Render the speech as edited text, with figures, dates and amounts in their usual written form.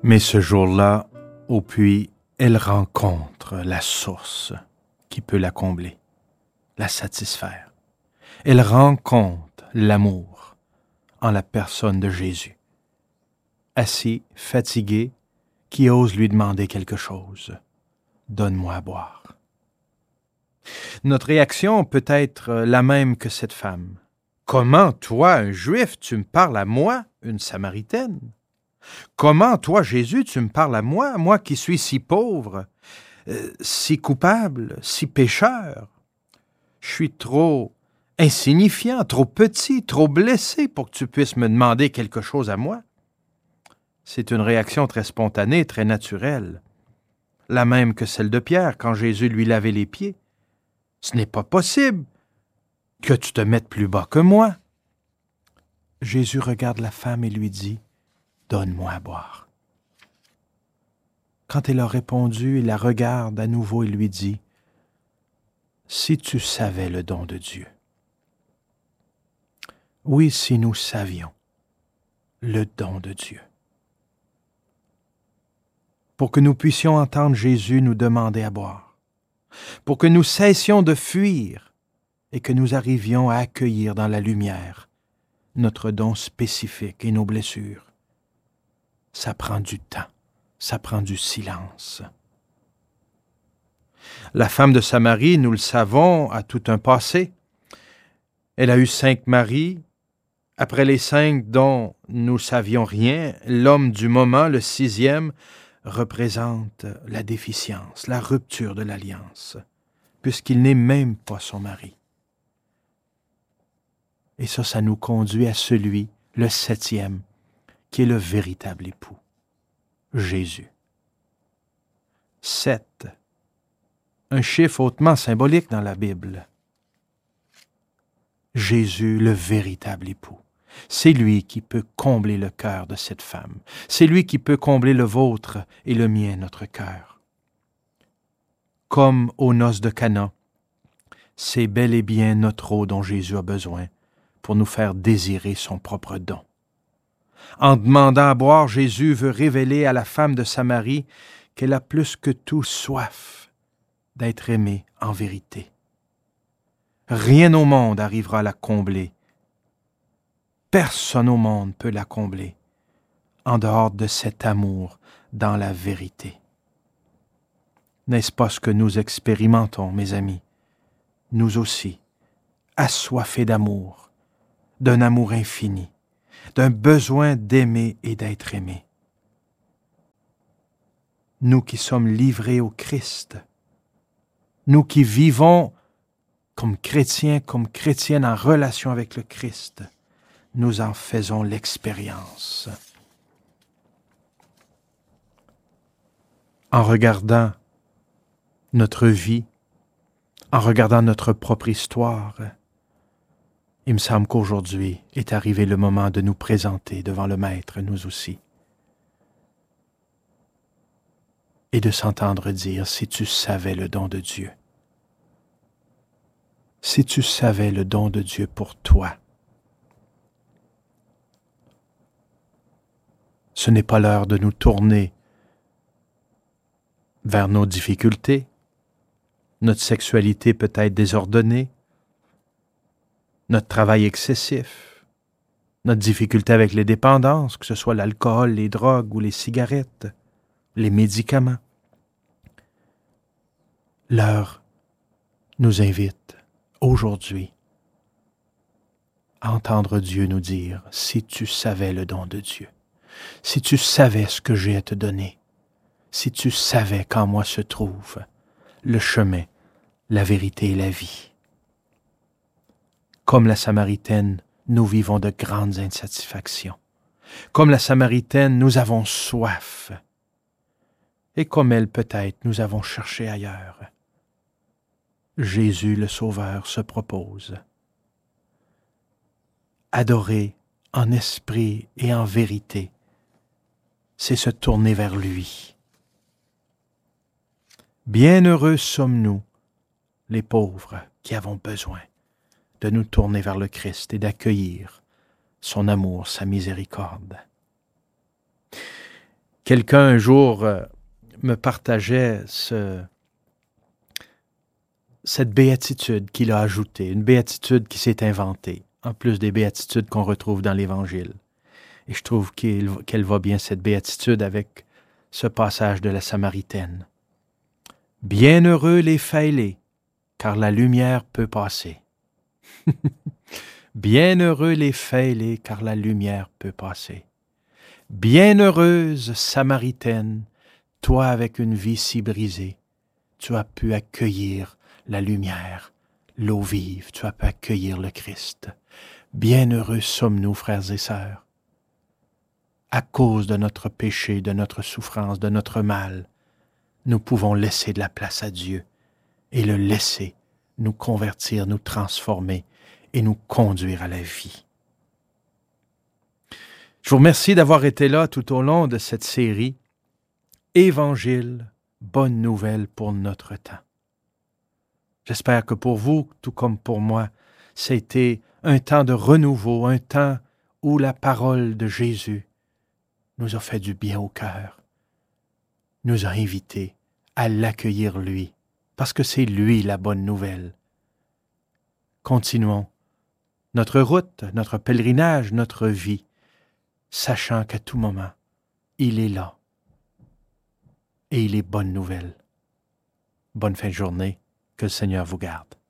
Mais ce jour-là, au puits, elle rencontre la source qui peut la combler, la satisfaire. Elle rencontre l'amour en la personne de Jésus. Assis, fatigué, qui ose lui demander quelque chose. Donne-moi à boire. Notre réaction peut être la même que cette femme. Comment, toi, un Juif, tu me parles à moi, une Samaritaine? Comment, toi, Jésus, tu me parles à moi qui suis si pauvre, si coupable, si pécheur? Je suis trop insignifiant, trop petit, trop blessé pour que tu puisses me demander quelque chose à moi. C'est une réaction très spontanée, très naturelle, la même que celle de Pierre quand Jésus lui lavait les pieds. Ce n'est pas possible que tu te mettes plus bas que moi. Jésus regarde la femme et lui dit, « Donne-moi à boire. » Quand elle a répondu, il la regarde à nouveau et lui dit, « Si tu savais le don de Dieu. » Oui, si nous savions le don de Dieu. Pour que nous puissions entendre Jésus nous demander à boire, pour que nous cessions de fuir et que nous arrivions à accueillir dans la lumière notre don spécifique et nos blessures. Ça prend du temps, ça prend du silence. La femme de Samarie, nous le savons, a tout un passé. Elle a eu 5 maris. Après les 5 dont nous ne savions rien, l'homme du moment, le 6e, représente la déficience, la rupture de l'alliance, puisqu'il n'est même pas son mari. Et ça nous conduit à celui, le 7e, qui est le véritable époux, Jésus. 7, un chiffre hautement symbolique dans la Bible. Jésus, le véritable époux. C'est lui qui peut combler le cœur de cette femme. C'est lui qui peut combler le vôtre et le mien, notre cœur. Comme aux noces de Cana, c'est bel et bien notre eau dont Jésus a besoin pour nous faire désirer son propre don. En demandant à boire, Jésus veut révéler à la femme de Samarie qu'elle a plus que tout soif d'être aimée en vérité. Rien au monde arrivera à la combler. Personne au monde peut la combler en dehors de cet amour dans la vérité. N'est-ce pas ce que nous expérimentons, mes amis? Nous aussi, assoiffés d'amour, d'un amour infini, d'un besoin d'aimer et d'être aimés. Nous qui sommes livrés au Christ, nous qui vivons comme chrétiens, comme chrétiennes en relation avec le Christ, nous en faisons l'expérience. En regardant notre vie, en regardant notre propre histoire, il me semble qu'aujourd'hui est arrivé le moment de nous présenter devant le Maître, nous aussi, et de s'entendre dire, si tu savais le don de Dieu, si tu savais le don de Dieu pour toi, ce n'est pas l'heure de nous tourner vers nos difficultés, notre sexualité peut-être désordonnée, notre travail excessif, notre difficulté avec les dépendances, que ce soit l'alcool, les drogues ou les cigarettes, les médicaments. L'heure nous invite aujourd'hui à entendre Dieu nous dire, si tu savais le don de Dieu, si tu savais ce que j'ai à te donner, si tu savais qu'en moi se trouve le chemin, la vérité et la vie. Comme la Samaritaine, nous vivons de grandes insatisfactions. Comme la Samaritaine, nous avons soif. Et comme elle, peut-être, nous avons cherché ailleurs. Jésus, le Sauveur, se propose. Adorer en esprit et en vérité, c'est se tourner vers lui. Bienheureux sommes-nous, les pauvres, qui avons besoin de nous tourner vers le Christ et d'accueillir son amour, sa miséricorde. Quelqu'un un jour me partageait cette béatitude qu'il a ajoutée, une béatitude qui s'est inventée, en plus des béatitudes qu'on retrouve dans l'Évangile. Et je trouve qu'elle va bien, cette béatitude, avec ce passage de la Samaritaine. « Bienheureux les fêlés, car la lumière peut passer. » Bienheureux les fêlés, car la lumière peut passer. Bienheureuse Samaritaine, toi avec une vie si brisée, tu as pu accueillir la lumière, l'eau vive, tu as pu accueillir le Christ. Bienheureux sommes-nous, frères et sœurs. À cause de notre péché, de notre souffrance, de notre mal, nous pouvons laisser de la place à Dieu et le laisser nous convertir, nous transformer et nous conduire à la vie. Je vous remercie d'avoir été là tout au long de cette série Évangile, bonne nouvelle pour notre temps. J'espère que pour vous, tout comme pour moi, c'était un temps de renouveau, un temps où la parole de Jésus nous a fait du bien au cœur, nous a invités à l'accueillir lui, parce que c'est lui la bonne nouvelle. Continuons notre route, notre pèlerinage, notre vie, sachant qu'à tout moment, il est là et il est bonne nouvelle. Bonne fin de journée, que le Seigneur vous garde.